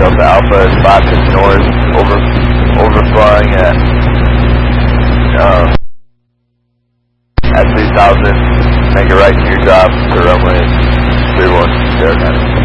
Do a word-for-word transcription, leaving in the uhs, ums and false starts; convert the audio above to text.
Delta Alpha is five six north, over, overflying at, um, at three thousand, make it right to your drop to runway three one zero nine.